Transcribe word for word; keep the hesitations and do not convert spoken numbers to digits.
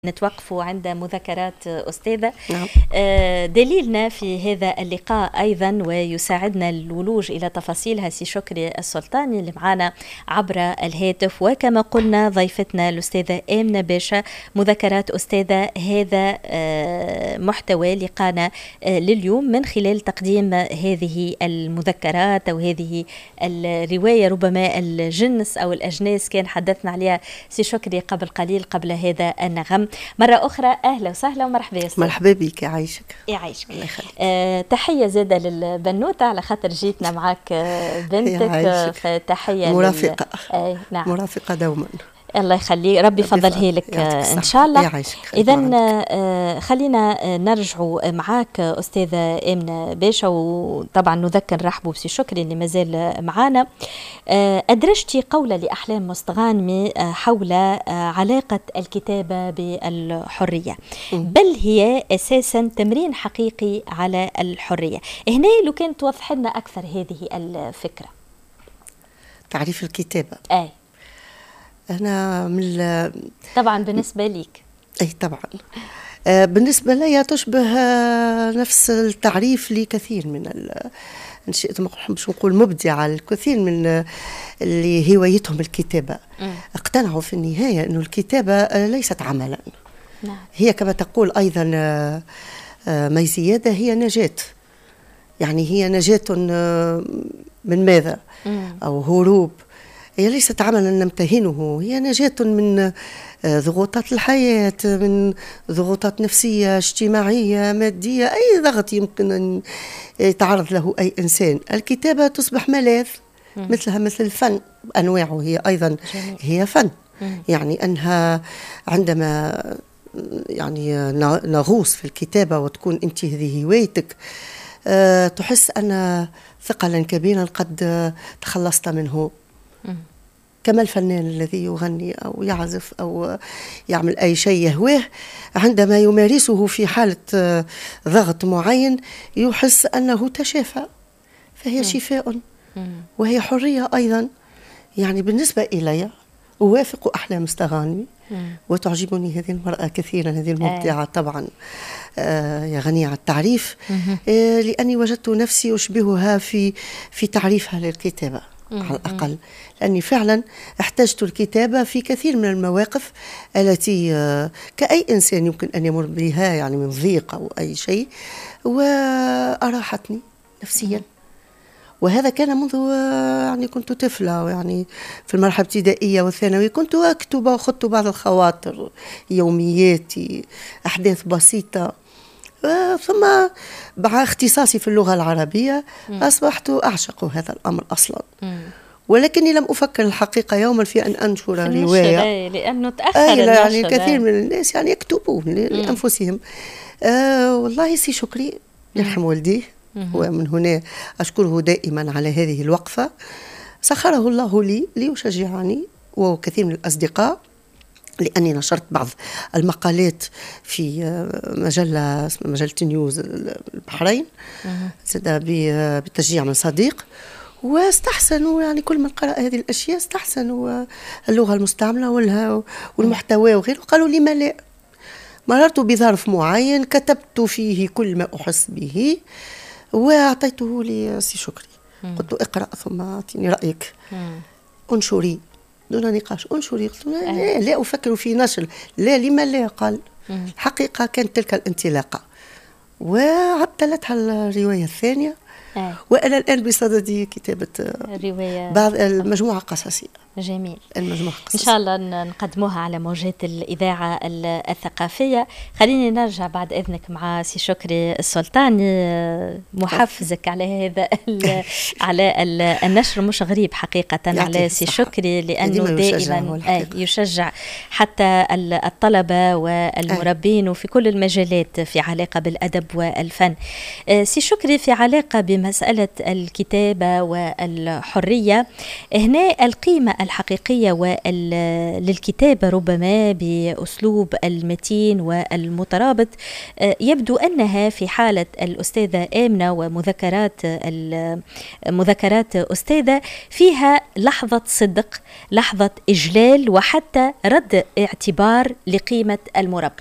نتوقفوا عند مذكرات أستاذة. نعم. دليلنا في هذا اللقاء أيضا ويساعدنا الولوج إلى تفاصيلها سي شكري السلطاني اللي معنا عبر الهاتف، وكما قلنا ضيفتنا الأستاذة آمنة باشا. مذكرات أستاذة هذا محتوى لقانا لليوم من خلال تقديم هذه المذكرات أو هذه الرواية، ربما الجنس أو الأجناس كان حدثنا عليها سي شكري قبل قليل قبل هذا النغم. مرة أخرى أهلا وسهلا ومرحبا يا أستاذ. مرحبا بك، يعيشك. يعيشك. آه تحية زادة للبنوتة على خاطر جيتنا معك بنتك، فتحية مرافقة لل... آه نعم. مرافقة دوما. الله يخليه، ربي يفضلها لك إن شاء الله. إذن آه خلينا نرجع معاك أستاذة آمنة باشا، وطبعا نذكر رحبوا بسي شكري اللي مازال معانا. آه أدرجتي قولة لأحلام مستغانمي حول آه علاقة الكتابة بالحرية، بل هي أساسا تمرين حقيقي على الحرية. هنا لو كانت توضح لنا أكثر هذه الفكرة. تعريف الكتابة أي أنا من طبعا بالنسبة ليك. أي طبعا آه بالنسبة لي تشبه آه نفس التعريف لكثير من إن شئت مش نقول مبدعة، الكثير من آه اللي هوايتهم الكتابة م. اقتنعوا في النهاية أنه الكتابة آه ليست عملا. نعم. هي كما تقول أيضا آه آه مي زيادة، هي نجاة، يعني هي نجاة آه من ماذا م. أو هروب. هي ليست عملا نمتهنه، هي نجاة من ضغوطات الحياة، من ضغوطات نفسية اجتماعية مادية، أي ضغط يمكن أن يتعرض له أي إنسان. الكتابة تصبح ملاذ مثلها مثل الفن، أنواعه هي أيضا هي فن. يعني أنها عندما يعني نغوص في الكتابة وتكون أنت هذه هوايتك، أه تحس أن ثقلا كبيرا قد تخلصت منه، كما الفنان الذي يغني أو يعزف أو يعمل أي شيء يهواه، عندما يمارسه في حالة ضغط معين يحس أنه تشافى، فهي شفاء وهي حرية أيضا. يعني بالنسبة إلي أوافق أحلام مستغانمي وتعجبني هذه المرأة كثيرا، هذه المبدعة طبعا آه غنية عن التعريف، آه لأني وجدت نفسي أشبهها في في تعريفها للكتابة على الأقل، لأني فعلا احتجت الكتابة في كثير من المواقف التي كأي إنسان يمكن أن يمر بها، يعني من ضيق أو أي شيء، وأراحتني نفسيا. وهذا كان منذ يعني كنت طفلة، يعني في المرحلة الابتدائية والثانوية كنت أكتب وأخذت بعض الخواطر، يومياتي، أحداث بسيطة. ثم مع اختصاصي في اللغة العربية أصبحت أعشق هذا الأمر أصلا، ولكني لم أفكر الحقيقة يوما في أن أنشر رواية، لأنه تأخر يعني كثير من الناس يعني يكتبون لأنفسهم. آه والله سي شكري يرحم والديه، ومن هنا أشكره دائما على هذه الوقفة، سخره الله لي ليشجعني وكثير من الأصدقاء، لأني نشرت بعض المقالات في مجلة اسمها مجلة نيوز البحرين بتشجيع من صديق، واستحسنوا يعني كل من قرأ هذه الأشياء استحسنوا اللغة المستعملة والمحتوى وغيره، قالوا لي ما لا. مررت بظرف معين كتبت فيه كل ما أحس به وأعطيته لسي شكري، قلت له اقرأ ثم أعطيني رأيك، انشري دون نقاش، انشري. قلت لا, لا أفكر في نشر، لا لما لا. قال حقيقة كانت تلك الانطلاقة، وعبتلتها الرواية الثانية. أي. وأنا الآن بصدد كتابة رواية بعض المجموعة قصصية. جميل، المجموعة قصصية إن شاء الله نقدموها على موجات الإذاعة الثقافية. خليني نرجع بعد إذنك مع سي شكري السلطاني، محفزك على هذا على النشر، مش غريب حقيقة على سي شكري، لأنه دائما يشجع حتى الطلبة والمربين وفي كل المجالات في علاقة بالأدب والفن. سي شكري، في علاقة بمسألة الكتابة والحرية، هنا القيمة الحقيقية وللكتابة ربما بأسلوب المتين والمترابط، يبدو أنها في حالة الأستاذة آمنة ومذكرات مذكرات أستاذة فيها لحظة صدق، لحظة إجلال، وحتى رد اعتبار لقيمة المربي.